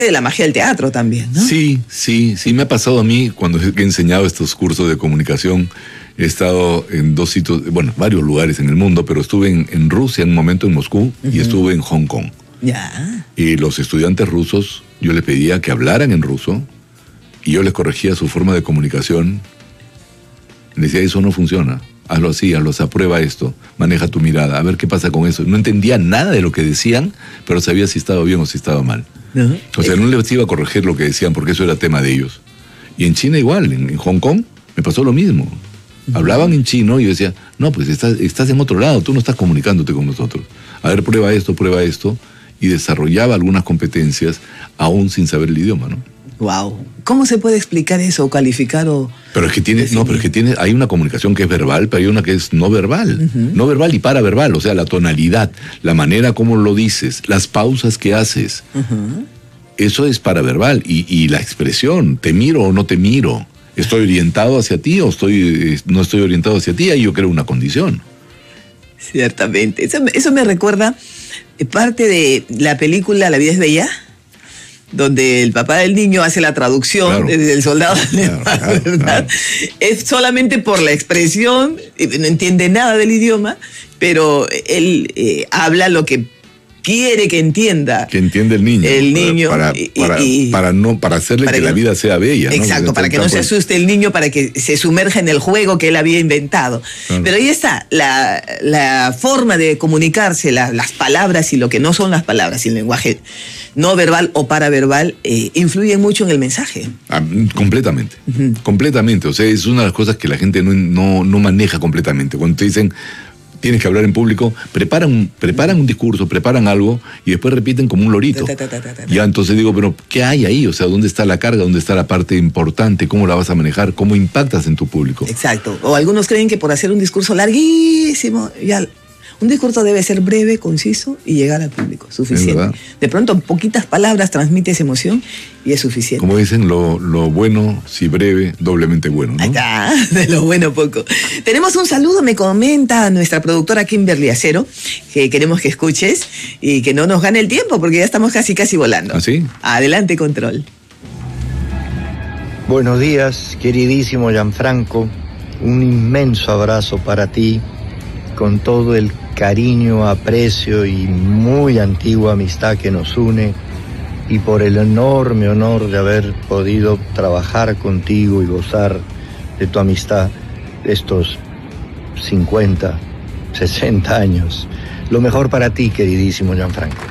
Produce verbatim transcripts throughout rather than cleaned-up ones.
de la magia del teatro también, ¿no? Sí, sí, sí, me ha pasado a mí cuando he enseñado estos cursos de comunicación. He estado en dos sitios, bueno, varios lugares en el mundo, pero estuve en, en Rusia en un momento, en Moscú, uh-huh. y estuve en Hong Kong. Ya. Y los estudiantes rusos, yo les pedía que hablaran en ruso, y yo les corregía su forma de comunicación. Les decía, eso no funciona, hazlo así, hazlo así, prueba esto, maneja tu mirada, a ver qué pasa con eso. No entendía nada de lo que decían, pero sabía si estaba bien o si estaba mal. Uh-huh. O sea, no les iba a corregir lo que decían, porque eso era tema de ellos. Y en China igual, en, en Hong Kong, me pasó lo mismo. Hablaban en chino y yo decía, no, pues estás, estás en otro lado, tú no estás comunicándote con nosotros. A ver, prueba esto, prueba esto. Y desarrollaba algunas competencias aún sin saber el idioma, ¿no? Wow. ¿Cómo se puede explicar eso o calificar o...? Pero es que tiene, no, pero es que tiene, hay una comunicación que es verbal, pero hay una que es no verbal. Uh-huh. No verbal y paraverbal, o sea, la tonalidad, la manera como lo dices, las pausas que haces. Uh-huh. Eso es paraverbal. Y, y la expresión, te miro o no te miro. ¿Estoy orientado hacia ti o estoy, no estoy orientado hacia ti? Ahí yo creo una condición. Ciertamente. Eso, eso me recuerda parte de la película La vida es bella, donde el papá del niño hace la traducción, claro, del soldado alemán, claro, claro, ¿verdad? Claro. Es solamente por la expresión, no entiende nada del idioma, pero él eh, habla lo que quiere que entienda. Que entiende el niño. El niño. Para, y, para, y, para, no, para hacerle para que, que la vida sea bella. Exacto, ¿no? Para que no se asuste el niño, para que se sumerja en el juego que él había inventado. Claro. Pero ahí está, la, la forma de comunicarse, la, las palabras y lo que no son las palabras, y el lenguaje no verbal o paraverbal, eh, influyen mucho en el mensaje. Ah, completamente, uh-huh. completamente. O sea, es una de las cosas que la gente no, no, no maneja completamente. Cuando te dicen... tienes que hablar en público, preparan, preparan un discurso, preparan algo y después repiten como un lorito. Ta, ta, ta, ta, ta, ta. Ya entonces digo, pero ¿qué hay ahí? O sea, ¿dónde está la carga? ¿Dónde está la parte importante? ¿Cómo la vas a manejar? ¿Cómo impactas en tu público? Exacto. O algunos creen que por hacer un discurso larguísimo, ya... Un discurso debe ser breve, conciso y llegar al público, suficiente. De pronto, en poquitas palabras transmites emoción y es suficiente. Como dicen, lo, lo bueno, si breve, doblemente bueno, ¿no? Ahí está, de lo bueno poco. Tenemos un saludo, me comenta nuestra productora Kimberly Acero, que queremos que escuches y que no nos gane el tiempo, porque ya estamos casi, casi volando. ¿Ah, sí? Adelante, control. Buenos días, queridísimo Gianfranco. Un inmenso abrazo para ti, con todo el cariño, aprecio y muy antigua amistad que nos une, y por el enorme honor de haber podido trabajar contigo y gozar de tu amistad estos cincuenta, sesenta años. Lo mejor para ti, queridísimo Gianfranco.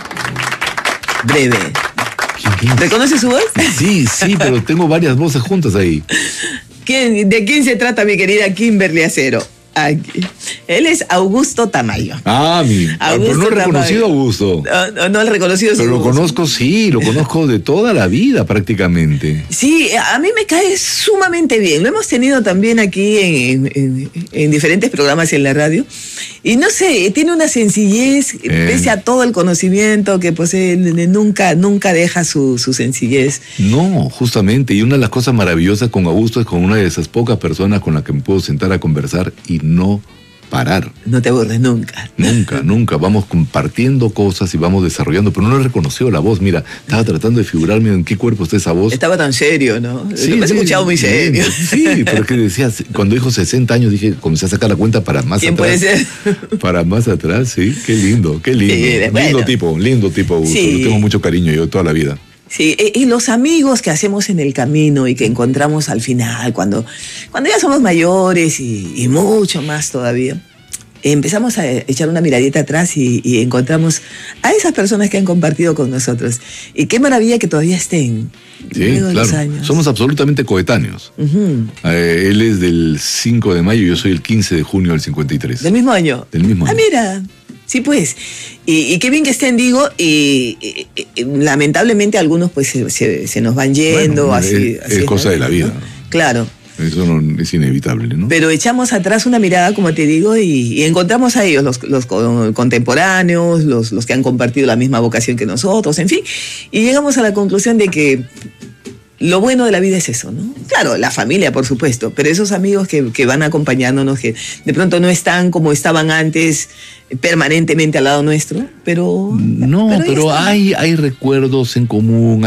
Breve. ¿Reconoce su voz? Sí, sí, pero tengo varias voces juntas ahí. ¿Quién, ¿De quién se trata, mi querida Kimberly Acero? Aquí. Él es Augusto Tamayo. Ah, mi. Augusto, pero no he reconocido a Augusto. No, no, no he reconocido su Pero lo voz. conozco, sí, lo conozco de toda la vida prácticamente. Sí, a mí me cae sumamente bien. Lo hemos tenido también aquí en, en, en diferentes programas en la radio. Y no sé, tiene una sencillez, eh. pese a todo el conocimiento que posee, nunca, nunca deja su, su sencillez. No, justamente. Y una de las cosas maravillosas con Augusto es con una de esas pocas personas con las que me puedo sentar a conversar y no parar. No te aburres nunca. Nunca, nunca. Vamos compartiendo cosas y vamos desarrollando, pero no he reconocido la voz. Mira, estaba tratando de figurarme en qué cuerpo está esa voz. Estaba tan serio, ¿no? Sí, me has sí, escuchado muy serio. Sí, pero es que decía, cuando dijo sesenta años, dije, comencé a sacar la cuenta para más ¿Quién atrás. ¿Quién puede ser? Para más atrás, sí. Qué lindo, qué lindo. Sí, bueno. Lindo tipo, lindo tipo, Augusto. Sí. Yo tengo mucho cariño yo toda la vida. Sí, y los amigos que hacemos en el camino y que encontramos al final, cuando, cuando ya somos mayores y, y mucho más todavía, empezamos a echar una miradita atrás y, y encontramos a esas personas que han compartido con nosotros. Y qué maravilla que todavía estén. Sí, claro. Los años. Somos absolutamente coetáneos. Uh-huh. Eh, él es del cinco de mayo y yo soy el quince de junio del cincuenta y tres. ¿Del mismo año? Del mismo año. Ah, mira. Sí, pues. Y, y qué bien que estén, digo, y, y, y lamentablemente algunos pues se, se, se nos van yendo. Bueno, así, es, así es cosa de la vida. ¿no? Claro. Eso no, es inevitable, ¿no? Pero echamos atrás una mirada, como te digo, y, y encontramos a ellos, los, los contemporáneos, los, los que han compartido la misma vocación que nosotros, en fin. Y llegamos a la conclusión de que lo bueno de la vida es eso, ¿no? Claro, la familia, por supuesto, pero esos amigos que, que van acompañándonos, que de pronto no están como estaban antes, permanentemente al lado nuestro, pero... No, pero, pero hay, hay recuerdos en común.